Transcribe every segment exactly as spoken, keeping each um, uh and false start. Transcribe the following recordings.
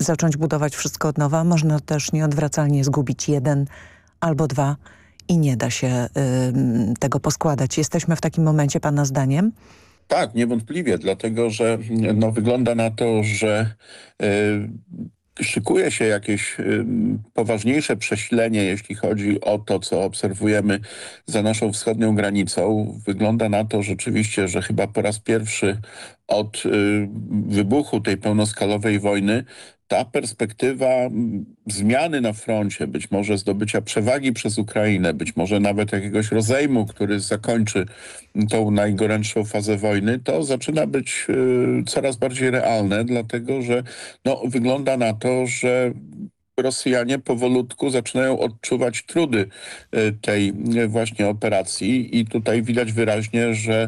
zacząć budować wszystko od nowa. Można też nieodwracalnie zgubić jeden albo dwa i nie da się y, tego poskładać. Jesteśmy w takim momencie, pana zdaniem? Tak, niewątpliwie, dlatego że no, wygląda na to, że y, szykuje się jakieś y, poważniejsze przesilenie, jeśli chodzi o to, co obserwujemy za naszą wschodnią granicą. Wygląda na to rzeczywiście, że chyba po raz pierwszy od y, wybuchu tej pełnoskalowej wojny ta perspektywa zmiany na froncie, być może zdobycia przewagi przez Ukrainę, być może nawet jakiegoś rozejmu, który zakończy tą najgorętszą fazę wojny, to zaczyna być y, coraz bardziej realne, dlatego że no, wygląda na to, że Rosjanie powolutku zaczynają odczuwać trudy y, tej y, właśnie operacji i tutaj widać wyraźnie, że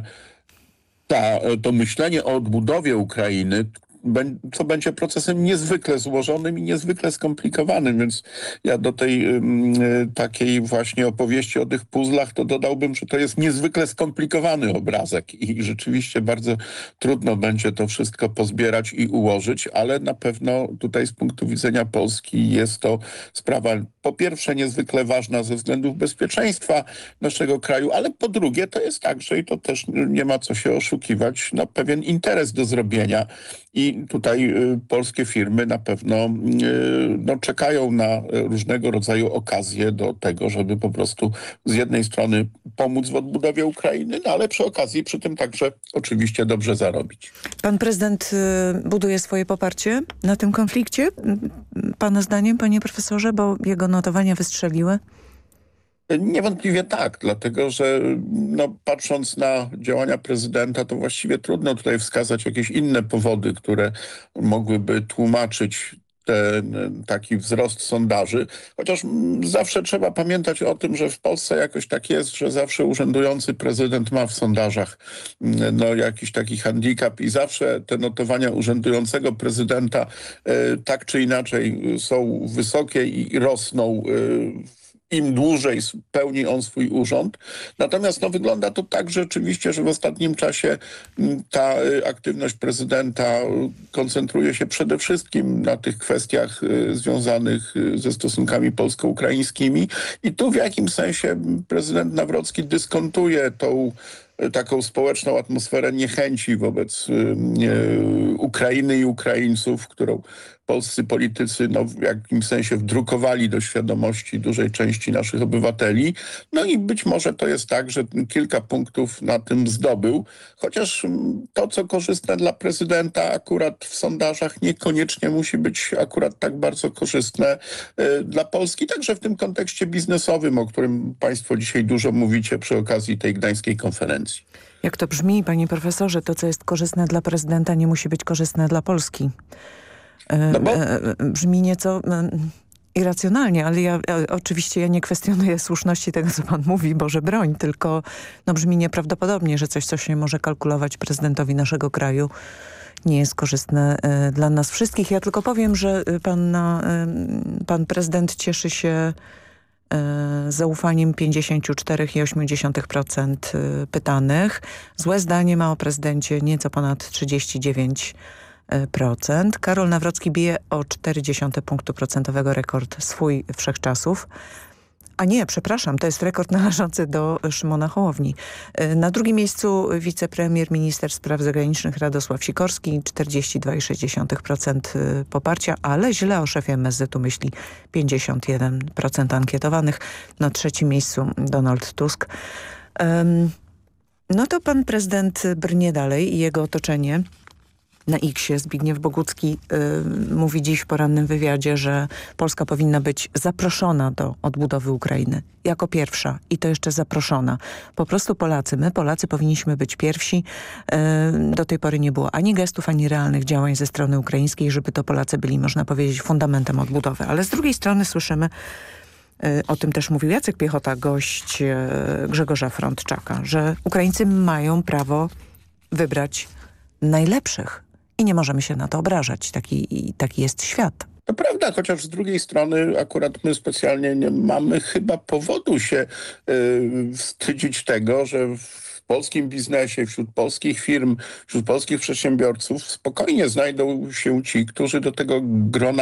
ta, to myślenie o odbudowie Ukrainy, co będzie procesem niezwykle złożonym i niezwykle skomplikowanym, więc ja do tej y, takiej właśnie opowieści o tych puzzlach to dodałbym, że to jest niezwykle skomplikowany obrazek i rzeczywiście bardzo trudno będzie to wszystko pozbierać i ułożyć, ale na pewno tutaj z punktu widzenia Polski jest to sprawa po pierwsze niezwykle ważna ze względów bezpieczeństwa naszego kraju, ale po drugie to jest także, i to też nie ma co się oszukiwać, no, pewien interes do zrobienia. I tutaj y, polskie firmy na pewno y, no, czekają na różnego rodzaju okazje do tego, żeby po prostu z jednej strony pomóc w odbudowie Ukrainy, no, ale przy okazji przy tym także oczywiście dobrze zarobić. Pan prezydent y, buduje swoje poparcie na tym konflikcie? Pana zdaniem, panie profesorze, bo jego notowania wystrzeliły? Niewątpliwie tak, dlatego że no, patrząc na działania prezydenta, to właściwie trudno tutaj wskazać jakieś inne powody, które mogłyby tłumaczyć ten taki wzrost sondaży. Chociaż zawsze trzeba pamiętać o tym, że w Polsce jakoś tak jest, że zawsze urzędujący prezydent ma w sondażach no, jakiś taki handicap i zawsze te notowania urzędującego prezydenta e, tak czy inaczej są wysokie i rosną e, im dłużej pełni on swój urząd. Natomiast no, wygląda to tak rzeczywiście, że w ostatnim czasie ta aktywność prezydenta koncentruje się przede wszystkim na tych kwestiach związanych ze stosunkami polsko-ukraińskimi i tu w jakimś sensie prezydent Nawrocki dyskontuje tą taką społeczną atmosferę niechęci wobec y, Ukrainy i Ukraińców, którą polscy politycy no, w jakimś sensie wdrukowali do świadomości dużej części naszych obywateli. No i być może to jest tak, że kilka punktów na tym zdobył, chociaż to, co korzystne dla prezydenta akurat w sondażach niekoniecznie musi być akurat tak bardzo korzystne y, dla Polski, także w tym kontekście biznesowym, o którym państwo dzisiaj dużo mówicie przy okazji tej gdańskiej konferencji. Jak to brzmi, panie profesorze, to co jest korzystne dla prezydenta nie musi być korzystne dla Polski. No bo... Brzmi nieco irracjonalnie, ale ja, ja oczywiście ja nie kwestionuję słuszności tego, co pan mówi, Boże broń, tylko no, brzmi nieprawdopodobnie, że coś, co się może kalkulować prezydentowi naszego kraju, nie jest korzystne y, dla nas wszystkich. Ja tylko powiem, że pan, y, pan prezydent cieszy się zaufaniem pięćdziesiąt cztery przecinek osiem procent pytanych. Złe zdanie ma o prezydencie nieco ponad trzydzieści dziewięć procent. Karol Nawrocki bije o zero przecinek cztery punktu procentowego rekord swój wszechczasów. A nie, przepraszam, to jest rekord należący do Szymona Hołowni. Na drugim miejscu wicepremier, minister spraw zagranicznych Radosław Sikorski, czterdzieści dwa przecinek sześć procent poparcia, ale źle o szefie M S Z-u myśli pięćdziesiąt jeden procent ankietowanych. Na trzecim miejscu Donald Tusk. Um, no to pan prezydent brnie dalej i jego otoczenie. Na X-ie Zbigniew Bogucki y, mówi dziś w porannym wywiadzie, że Polska powinna być zaproszona do odbudowy Ukrainy. Jako pierwsza i to jeszcze zaproszona. Po prostu Polacy, my Polacy powinniśmy być pierwsi. Y, do tej pory nie było ani gestów, ani realnych działań ze strony ukraińskiej, żeby to Polacy byli, można powiedzieć, fundamentem odbudowy. Ale z drugiej strony słyszymy, y, o tym też mówił Jacek Piechota, gość y, Grzegorza Frądczaka, że Ukraińcy mają prawo wybrać najlepszych. I nie możemy się na to obrażać. Taki, taki jest świat. To prawda, chociaż z drugiej strony akurat my specjalnie nie mamy chyba powodu się y, wstydzić tego, że w polskim biznesie, wśród polskich firm, wśród polskich przedsiębiorców spokojnie znajdą się ci, którzy do tego grona